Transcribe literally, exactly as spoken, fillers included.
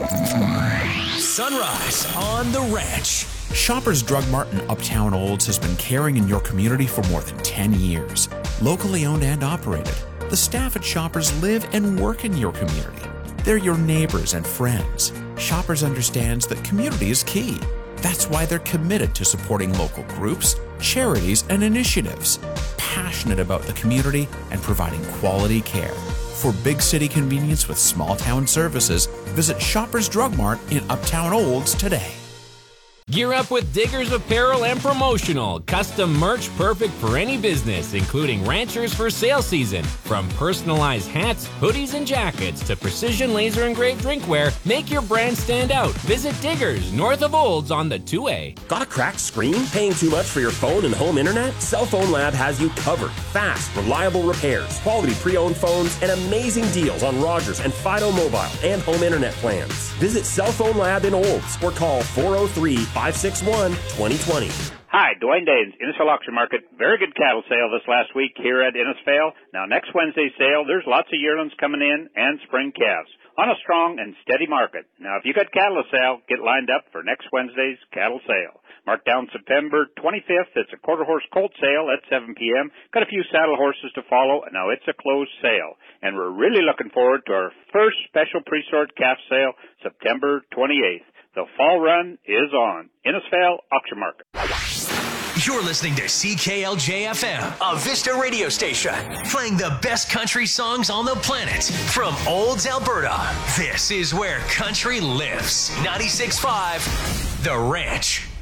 Sunrise on the Ranch. Shoppers Drug Mart in Uptown Olds has been caring in your community for more than ten years. Locally owned and operated, the staff at Shoppers live and work in your community. They're your neighbors and friends. Shoppers understands that community is key. That's why they're committed to supporting local groups, charities, and initiatives, passionate about the community and providing quality care. For big city convenience with small town services, visit Shoppers Drug Mart in Uptown Olds today. Gear up with Diggers Apparel and Promotional. Custom merch perfect for any business, including ranchers for sale season. From personalized hats, hoodies, and jackets to precision laser engraved drinkware, make your brand stand out. Visit Diggers, north of Olds on the two A. Got a cracked screen? Paying too much for your phone and home internet? Cell Phone Lab has you covered. Fast, reliable repairs, quality pre-owned phones, and amazing deals on Rogers and Fido Mobile and home internet plans. Visit Cell Phone Lab in Olds or call four oh three, five six one, two oh two oh. Hi, Dwayne Daines, Innisfail Auction Market. Very good cattle sale this last week here at Innisfail. Now, next Wednesday's sale, there's lots of yearlings coming in and spring calves on a strong and steady market. Now, if you got cattle to sell, get lined up for next Wednesday's cattle sale. Mark down September twenty-fifth. It's a quarter horse colt sale at seven p.m. Got a few saddle horses to follow. Now, it's a closed sale. And we're really looking forward to our first special pre-sort calf sale, September twenty-eighth. The fall run is on. Innisfail Auction Market. You're listening to C K L J F M, a Vista radio station, playing the best country songs on the planet from Olds, Alberta. This is where country lives. ninety-six point five, The Ranch.